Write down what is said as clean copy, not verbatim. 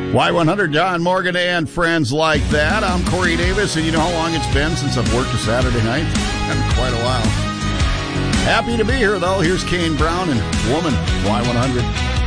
Y100, John Morgan and friends like that. I'm Corey Davis, and you know how long it's been since I've worked a Saturday night? Been quite a while. Happy to be here, though. Here's Kane Brown and Woman, Y100.